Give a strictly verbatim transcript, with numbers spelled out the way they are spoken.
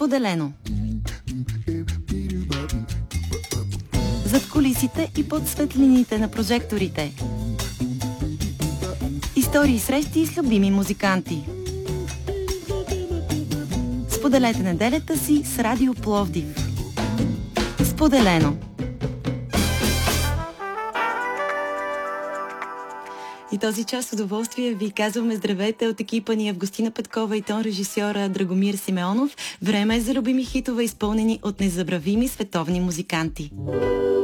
Споделено. Зад кулисите и под светлините на прожекторите. Истории и срещи с любими музиканти. Споделете неделята си с Радио Пловдив. Споделено. И този час с удоволствие ви казваме здравейте от екипа ни Августина Петкова и тон режисьора Драгомир Симеонов. Време е за любими хитове, изпълнени от незабравими световни музиканти.